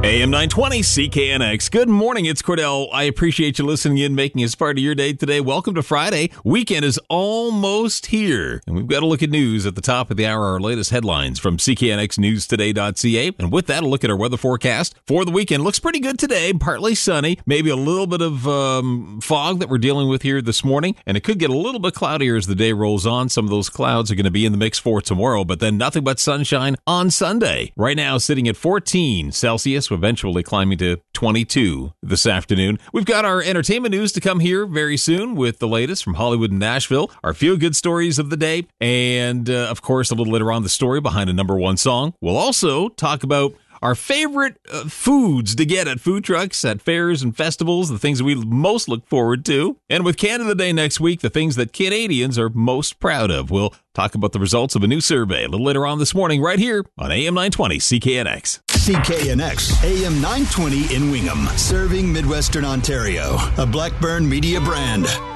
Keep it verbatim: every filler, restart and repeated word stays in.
A M nine twenty C K N X. Good morning, it's Cordell. I appreciate you listening in, making us part of your day today. Welcome to Friday. Weekend is almost here. And we've got a look at news at the top of the hour, our latest headlines from C K N X news today dot C A. And with that, a look at our weather forecast for the weekend. Looks pretty good today, partly sunny, maybe a little bit of um, fog that we're dealing with here this morning. And it could get a little bit cloudier as the day rolls on. Some of those clouds are going to be in the mix for tomorrow, but then nothing but sunshine on Sunday. Right now, sitting at fourteen Celsius, eventually climbing to twenty-two this afternoon. We've got our entertainment news to come here very soon with the latest from Hollywood and Nashville, our feel-good stories of the day, and, uh, of course, a little later on, the story behind a number one song. We'll also talk about our favorite uh, foods to get at food trucks, at fairs and festivals, the things that we most look forward to. And with Canada Day next week, the things that Canadians are most proud of. We'll talk about the results of a new survey a little later on this morning right here on A M nine twenty C K N X. C K N X, A M nine twenty in Wingham, serving Midwestern Ontario, a Blackburn Media brand.